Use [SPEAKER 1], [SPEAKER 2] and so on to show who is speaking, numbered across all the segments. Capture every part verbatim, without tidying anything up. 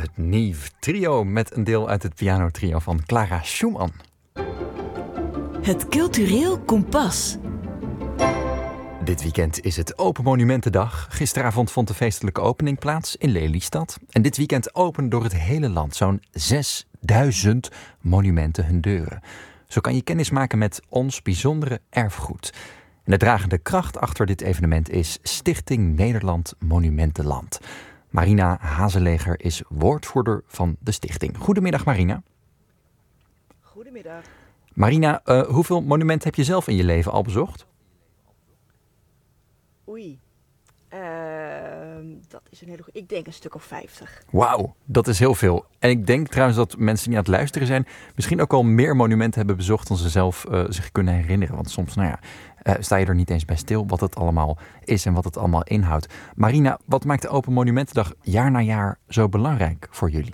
[SPEAKER 1] het Nieve Trio met een deel uit het pianotrio van Clara Schumann.
[SPEAKER 2] Het Cultureel Kompas.
[SPEAKER 1] Dit weekend is het Open Monumentendag. Gisteravond vond de feestelijke opening plaats in Lelystad. En dit weekend openen door het hele land zo'n zesduizend monumenten hun deuren. Zo kan je kennis maken met ons bijzondere erfgoed. En de dragende kracht achter dit evenement is Stichting Nederland Monumentenland. Marina Hazeleger is woordvoerder van de stichting. Goedemiddag Marina.
[SPEAKER 3] Goedemiddag.
[SPEAKER 1] Marina, uh, hoeveel monumenten heb je zelf in je leven al bezocht?
[SPEAKER 3] Oei, uh, dat is een hele goede. Ik denk een stuk of vijftig.
[SPEAKER 1] Wauw, dat is heel veel. En ik denk trouwens dat mensen die aan het luisteren zijn misschien ook al meer monumenten hebben bezocht dan ze zelf uh, zich kunnen herinneren. Want soms, nou ja, uh, sta je er niet eens bij stil wat het allemaal is en wat het allemaal inhoudt. Marina, wat maakt de Open Monumentendag jaar na jaar zo belangrijk voor jullie?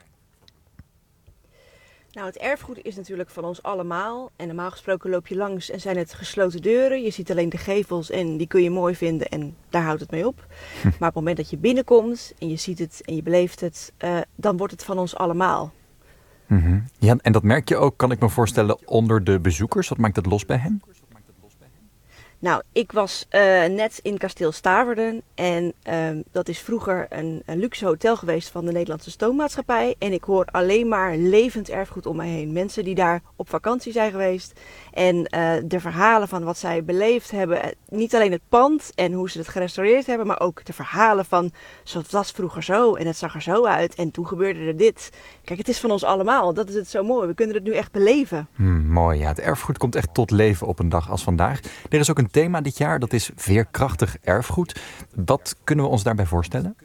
[SPEAKER 3] Nou, het erfgoed is natuurlijk van ons allemaal. En normaal gesproken loop je langs en zijn het gesloten deuren. Je ziet alleen de gevels en die kun je mooi vinden en daar houdt het mee op. Hm. Maar op het moment dat je binnenkomt en je ziet het en je beleeft het, uh, dan wordt het van ons allemaal.
[SPEAKER 1] Mm-hmm. Ja, en dat merk je ook, kan ik me voorstellen, onder de bezoekers. Wat maakt het los bij hen?
[SPEAKER 3] Nou, ik was uh, net in Kasteel Staverden en uh, dat is vroeger een, een luxe hotel geweest van de Nederlandse Stoommaatschappij. En ik hoor alleen maar levend erfgoed om mij heen. Mensen die daar op vakantie zijn geweest en uh, de verhalen van wat zij beleefd hebben. Niet alleen het pand en hoe ze het gerestaureerd hebben, maar ook de verhalen van zo was vroeger zo en het zag er zo uit en toen gebeurde er dit. Kijk, het is van ons allemaal. Dat is het zo mooi. We kunnen het nu echt beleven.
[SPEAKER 1] Hmm, mooi, ja. Het erfgoed komt echt tot leven op een dag als vandaag. Er is ook een thema dit jaar, dat is veerkrachtig erfgoed. Wat kunnen we ons daarbij voorstellen?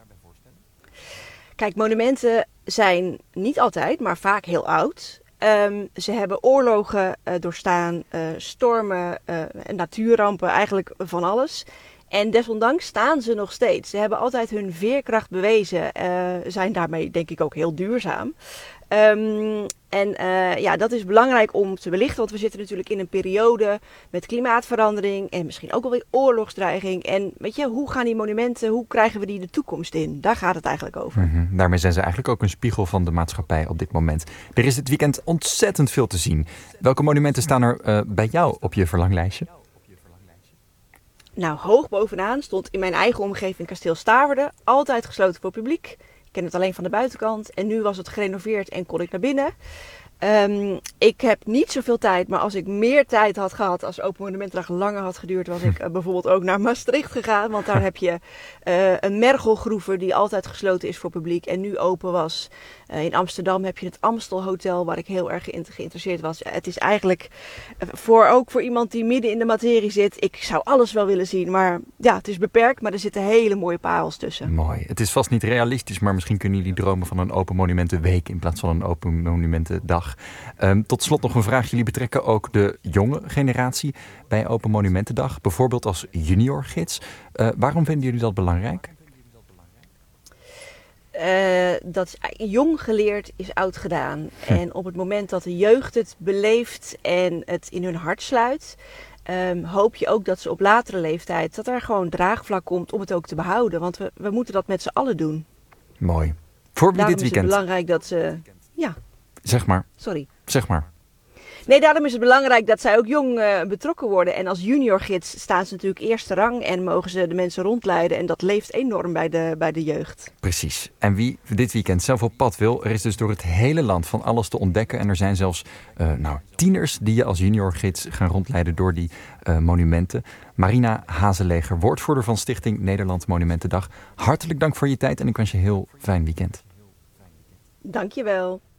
[SPEAKER 3] Kijk, monumenten zijn niet altijd, maar vaak heel oud. Um, ze hebben oorlogen uh, doorstaan, uh, stormen, uh, natuurrampen, eigenlijk van alles. En desondanks staan ze nog steeds. Ze hebben altijd hun veerkracht bewezen, uh, zijn daarmee denk ik ook heel duurzaam. Um, en uh, ja, dat is belangrijk om te belichten, want we zitten natuurlijk in een periode met klimaatverandering en misschien ook alweer oorlogsdreiging. En weet je, hoe gaan die monumenten, hoe krijgen we die de toekomst in? Daar gaat het eigenlijk over.
[SPEAKER 1] Mm-hmm. Daarmee zijn ze eigenlijk ook een spiegel van de maatschappij op dit moment. Er is dit weekend ontzettend veel te zien. Welke monumenten staan er uh, bij jou op je verlanglijstje?
[SPEAKER 3] Nou, hoog bovenaan stond in mijn eigen omgeving Kasteel Staverden, altijd gesloten voor publiek. Ik ken het alleen van de buitenkant en nu was het gerenoveerd en kon ik naar binnen. Um, ik heb niet zoveel tijd, maar als ik meer tijd had gehad, als Open Monumentendag langer had geduurd, was ik uh, bijvoorbeeld ook naar Maastricht gegaan. Want daar heb je uh, een mergelgroever die altijd gesloten is voor publiek en nu open was. Uh, in Amsterdam heb je het Amstelhotel, waar ik heel erg geïnteresseerd was. Het is eigenlijk uh, voor, ook voor iemand die midden in de materie zit. Ik zou alles wel willen zien, maar ja, het is beperkt, maar er zitten hele mooie parels tussen.
[SPEAKER 1] Mooi. Het is vast niet realistisch, maar misschien kunnen jullie dromen van een Open Monumentenweek in plaats van een Open Monumentendag. Um, tot slot nog een vraag. Jullie betrekken ook de jonge generatie bij Open Monumentendag, bijvoorbeeld als juniorgids. Uh, waarom vinden jullie dat belangrijk?
[SPEAKER 3] Uh, dat is, jong geleerd is oud gedaan. Hm. En op het moment dat de jeugd het beleeft en het in hun hart sluit, um, hoop je ook dat ze op latere leeftijd, dat er gewoon draagvlak komt om het ook te behouden. Want we, we moeten dat met z'n allen doen.
[SPEAKER 1] Mooi. Voor wie
[SPEAKER 3] Daarom
[SPEAKER 1] dit weekend?
[SPEAKER 3] Is het belangrijk dat ze... Ja.
[SPEAKER 1] Zeg maar.
[SPEAKER 3] Sorry.
[SPEAKER 1] Zeg maar.
[SPEAKER 3] Nee, daarom is het belangrijk dat zij ook jong uh, betrokken worden. En als juniorgids staan ze natuurlijk eerste rang en mogen ze de mensen rondleiden. En dat leeft enorm bij de, bij de jeugd.
[SPEAKER 1] Precies. En wie dit weekend zelf op pad wil, er is dus door het hele land van alles te ontdekken. En er zijn zelfs uh, nou, tieners die je als juniorgids gaan rondleiden door die uh, monumenten. Marina Hazeleger, woordvoerder van Stichting Nederland Monumentendag. Hartelijk dank voor je tijd en ik wens je een heel fijn weekend.
[SPEAKER 3] Dank je wel.